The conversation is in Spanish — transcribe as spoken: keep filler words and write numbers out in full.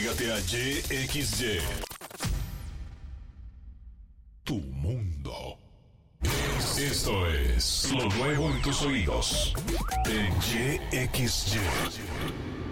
Cállate a Y X Y. Tu mundo. Esto es lo nuevo en tus oídos. En Y X Y.